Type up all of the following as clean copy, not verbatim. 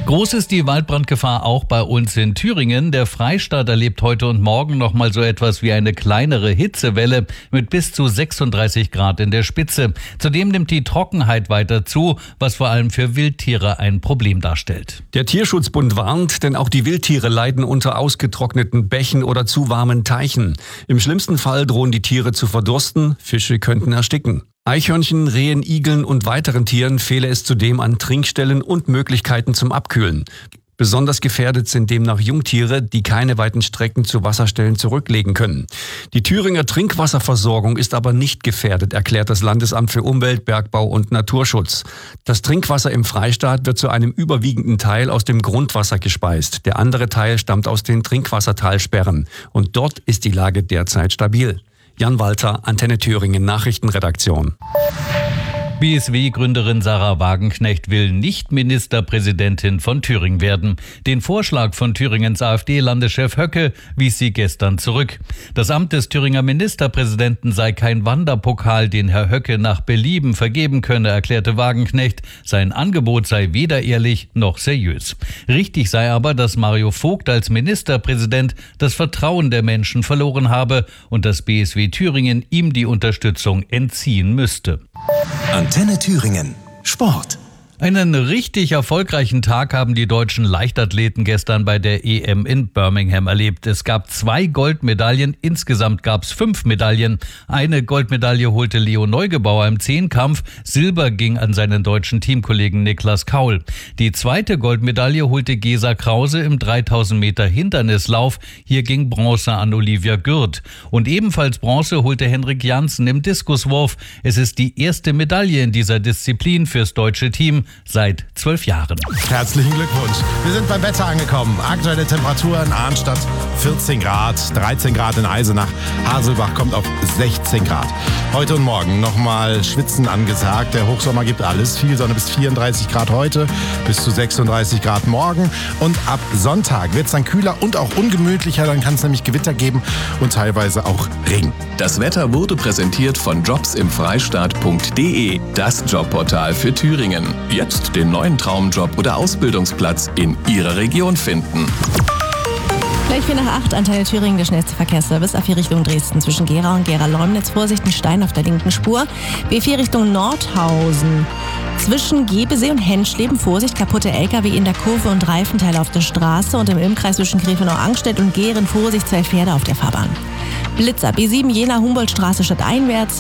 Groß ist die Waldbrandgefahr auch bei uns in Thüringen. Der Freistaat erlebt heute und morgen noch mal so etwas wie eine kleinere Hitzewelle mit bis zu 36 Grad in der Spitze. Zudem nimmt die Trockenheit weiter zu, was vor allem für Wildtiere ein Problem darstellt. Der Tierschutzbund warnt, denn auch die Wildtiere leiden unter ausgetrockneten Bächen oder zu warmen Teichen. Im schlimmsten Fall drohen die Tiere zu verdursten, Fische könnten ersticken. Eichhörnchen, Rehen, Igeln und weiteren Tieren fehle es zudem an Trinkstellen und Möglichkeiten zum Abkühlen. Besonders gefährdet sind demnach Jungtiere, die keine weiten Strecken zu Wasserstellen zurücklegen können. Die Thüringer Trinkwasserversorgung ist aber nicht gefährdet, erklärt das Landesamt für Umwelt, Bergbau und Naturschutz. Das Trinkwasser im Freistaat wird zu einem überwiegenden Teil aus dem Grundwasser gespeist. Der andere Teil stammt aus den Trinkwassertalsperren. Und dort ist die Lage derzeit stabil. Jan Walter, Antenne Thüringen Nachrichtenredaktion. BSW-Gründerin Sarah Wagenknecht will nicht Ministerpräsidentin von Thüringen werden. Den Vorschlag von Thüringens AfD-Landeschef Höcke wies sie gestern zurück. Das Amt des Thüringer Ministerpräsidenten sei kein Wanderpokal, den Herr Höcke nach Belieben vergeben könne, erklärte Wagenknecht. Sein Angebot sei weder ehrlich noch seriös. Richtig sei aber, dass Mario Vogt als Ministerpräsident das Vertrauen der Menschen verloren habe und dass BSW Thüringen ihm die Unterstützung entziehen müsste. Antenne Thüringen. Sport. Einen richtig erfolgreichen Tag haben die deutschen Leichtathleten gestern bei der EM in Birmingham erlebt. Es gab 2 Goldmedaillen, insgesamt gab es 5 Medaillen. Eine Goldmedaille holte Leo Neugebauer im Zehnkampf, Silber ging an seinen deutschen Teamkollegen Niklas Kaul. Die zweite Goldmedaille holte Gesa Krause im 3000 Meter Hindernislauf, hier ging Bronze an Olivia Gürt. Und ebenfalls Bronze holte Henrik Janssen im Diskuswurf. Es ist die erste Medaille in dieser Disziplin fürs deutsche Team seit 12 Jahren. Herzlichen Glückwunsch. Wir sind beim Wetter angekommen. Aktuelle Temperatur in Arnstadt 14 Grad, 13 Grad in Eisenach. Haselbach kommt auf 16 Grad. Heute und morgen nochmal Schwitzen angesagt. Der Hochsommer gibt alles. Viel Sonne bis 34 Grad heute, bis zu 36 Grad morgen. Und ab Sonntag wird es dann kühler und auch ungemütlicher. Dann kann es nämlich Gewitter geben und teilweise auch Regen. Das Wetter wurde präsentiert von jobsimfreistaat.de, das Jobportal für Thüringen. Jetzt den neuen Traumjob oder Ausbildungsplatz in Ihrer Region finden. Gleich 7:45, Antenne Thüringen, der schnellste Verkehrsservice. A4 Richtung Dresden zwischen Gera und Gera-Leumnitz. Vorsicht, ein Stein auf der linken Spur. B4 Richtung Nordhausen. Zwischen Gebesee und Henschleben, Vorsicht, kaputte LKW in der Kurve und Reifenteile auf der Straße. Und im Ilmkreis zwischen Grefenau-Angstedt und Gehren, Vorsicht, 2 Pferde auf der Fahrbahn. Blitzer, B7 Jena-Humboldtstraße stadteinwärts,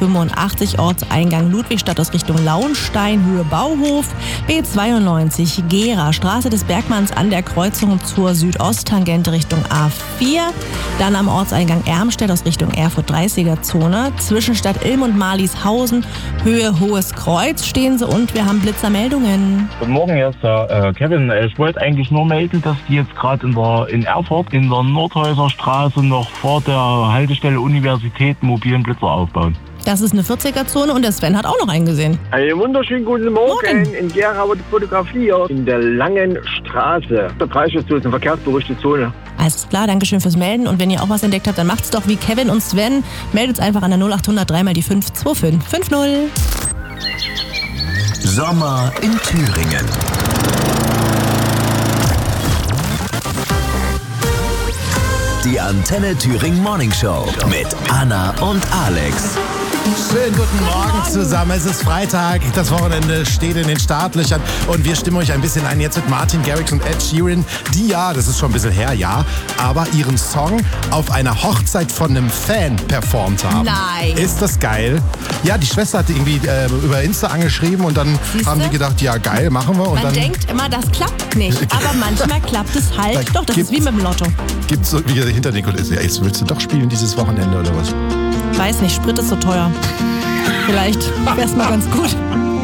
B85 Ortseingang Ludwigstadt aus Richtung Launstein, Höhe Bauhof, B92 Gera, Straße des Bergmanns an der Kreuzung zur Südosttangente Richtung A4, dann am Ortseingang Ermstedt aus Richtung Erfurt 30er-Zone, zwischen Stadt Ilm und Marlieshausen, Höhe Hohes Kreuz stehen sie und wir haben Blitzermeldungen. Guten Morgen, hier ist der Kevin. Ich wollte eigentlich nur melden, dass die jetzt gerade in Erfurt in der Nordhäuser Straße noch vor der Haltestelle Universität einen mobilen Blitzer aufbauen. Das ist eine 40er-Zone und der Sven hat auch noch einen gesehen. Einen wunderschönen guten Morgen. In Gera wird fotografiert. In der Langen Straße. Der Preisschutzzonen, eine verkehrsberuhigte Zone. Alles klar, Dankeschön fürs Melden. Und wenn ihr auch was entdeckt habt, dann macht's doch wie Kevin und Sven. Meldet einfach an der 0800 3 mal die 52550. Sommer in Thüringen. Die Antenne Thüringen Morning Show mit Anna und Alex. Schönen guten Morgen zusammen. Es ist Freitag, das Wochenende steht in den Startlöchern und wir stimmen euch ein bisschen ein jetzt mit Martin Garrix und Ed Sheeran, die ja, das ist schon ein bisschen her, ja, aber ihren Song auf einer Hochzeit von einem Fan performt haben. Nein. Ist das geil? Ja, die Schwester hat irgendwie über Insta angeschrieben und dann haben die gedacht, ja geil, machen wir. Und Man denkt immer, das klappt nicht, aber manchmal klappt es halt. Doch, das ist wie mit dem Lotto. Gibt's so, wie gesagt, hinter den Kulissen. Ja, jetzt willst du doch spielen dieses Wochenende oder was? Weiß nicht, Sprit ist so teuer. Vielleicht wär's mal ganz gut.